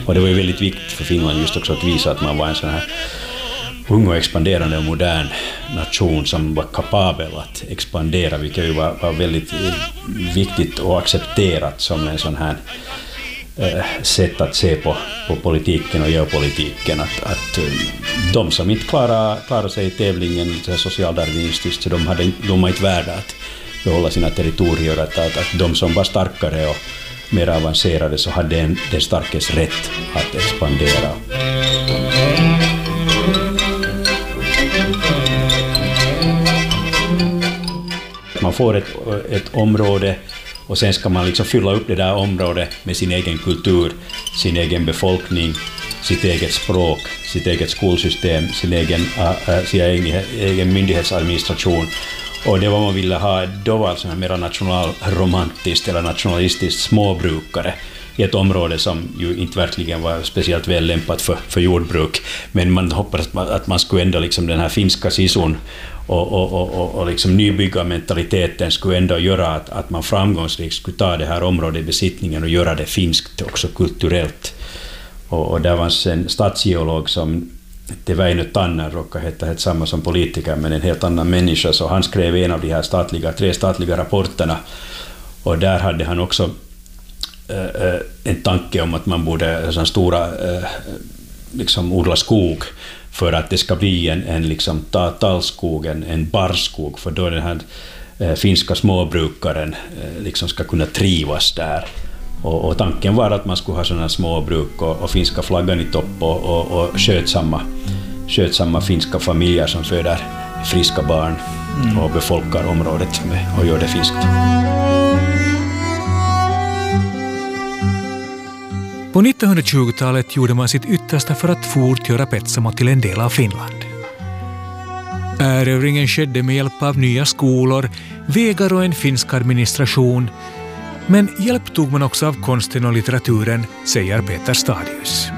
Och det var ju väldigt viktigt för Finland just också att visa att man var en sån här ung och expanderande och modern nation som var kapabel att expandera, vilket ju var väldigt viktigt och accepterat som en sån här sätt att se på politiken och geopolitiken, att de som inte klarar sig i tävlingen socialdarwinistiskt, så de var inte värda att behålla sina territorier, att de som var starkare och mer avancerade så hade den starkes rätt att expandera. Man får ett område och sen ska man liksom fylla upp det där området med sin egen kultur, sin egen befolkning, sitt eget språk, sitt eget skolsystem, sin egen myndighetsadministration. Och det var man ville ha, då var alltså mer nationalromantiskt eller nationalistiskt småbrukare i ett område som ju inte verkligen var speciellt väl lämpat för jordbruk. Men man hoppades att man skulle ändå liksom den här finska sisun och liksom nybyggarmentaliteten skulle ändå göra att man framgångsrikt skulle ta det här området i besittningen och göra det finskt också kulturellt. Och där var en stadsgeolog som det Väinö Tanner råkade heta samma som politiker, men en helt annan människa, så han skrev en av de här 3 statliga rapporterna, och där hade han också en tanke om att man borde liksom odla skog för att det ska bli en liksom tallskog, en barrskog, för då den här finska småbrukaren liksom ska kunna trivas där. Och tanken var att man skulle ha sådana småbruk och finska flaggan i topp och skötsamma finska familjer som föder friska barn och befolkar området och gör det finskt. På 1920-talet gjorde man sitt yttersta för att fort göra Petsamo till en del av Finland. Erövringen skedde med hjälp av nya skolor, vägar och en finsk administration. Men hjälp tog man också av konsten och litteraturen, säger Peter Stadius.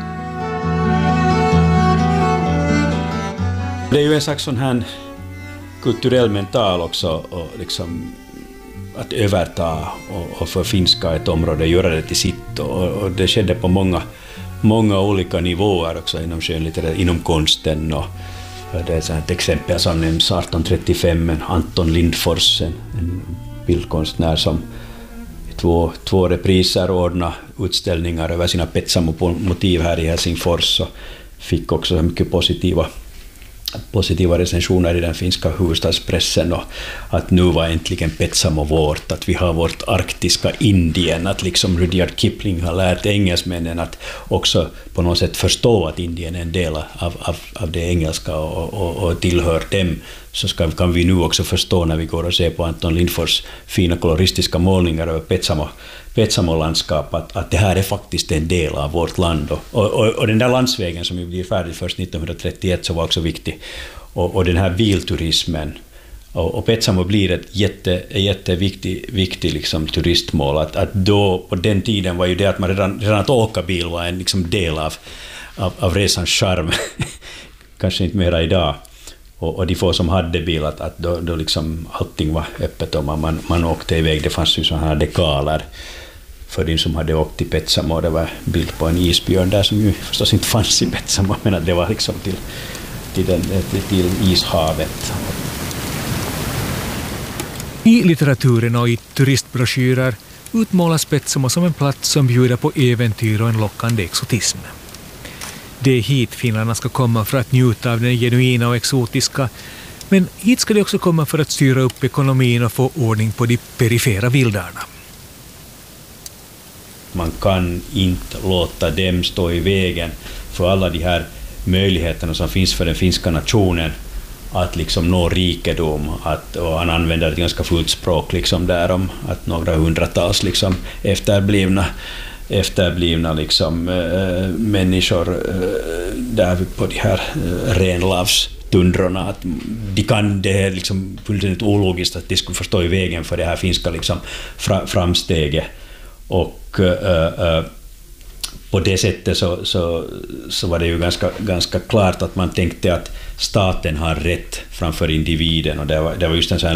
Det är ju en slags sån här kulturell mental också, och liksom att överta och förfinska ett område, göra det till sitt, och det skedde på många olika nivåer också inom skönlitteratur, inom konsten, och det är ett exempel som nämns 1835, Anton Lindfors, en bildkonstnär som två repriser ordnade utställningar över sina Petsamo-motiv här i Helsingfors, och fick också mycket positiva recensioner i den finska huvudstadspressen, och att nu var äntligen Petsamo vårt, att vi har vårt arktiska Indien, att liksom Rudyard Kipling har lärt engelsmännen att också på något sätt förstå att Indien är en del av det engelska och tillhör dem, så kan vi nu också förstå när vi går och ser på Anton Lindfors fina koloristiska målningar över Petsamo-landskap, att det här är faktiskt en del av vårt land. Och den där landsvägen som ju blir färdig först 1931 så var också viktig. Och den här bilturismen. Och Petsamo blir ett jätteviktig liksom turistmål. Att då, på den tiden var ju det att man redan att åka bil var en liksom del av resans charm. Kanske inte mera idag. Och de få som hade bil, att då liksom allting var öppet och man åkte iväg. Det fanns ju sådana här dekaler för de som hade åkt till Petsamo. Det var bild på en isbjörn där som ju förstås inte fanns i Petsamo, men att det var liksom till ishavet. I litteraturen och i turistbroschyrer utmålas Petsamo som en plats som bjuder på äventyr och en lockande exotism. Det är hit finländarna ska komma för att njuta av den genuina och exotiska, men hit ska de också komma för att styra upp ekonomin och få ordning på de perifera vildarna. Man kan inte låta dem stå i vägen för alla de här möjligheterna som finns för den finska nationen att liksom nå rikedom, och han använder ett ganska fullt språk liksom där om att några hundratals liksom efterblivna liksom människor där på de här renlavstundrorna, att de kan det är liksom fullständigt ologiskt att de skulle förstå i vägen för det här finska liksom framsteget, och på det sättet så var det ju ganska klart att man tänkte att staten har rätt framför individen, och det var just en sån här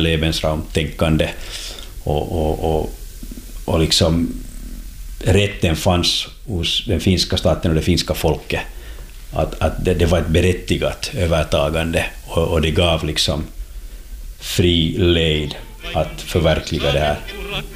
Lebensraum-tänkande, och liksom rätten fanns hos den finska staten och det finska folket att det var ett berättigat övertagande och det gav liksom fri lejd att förverkliga det här.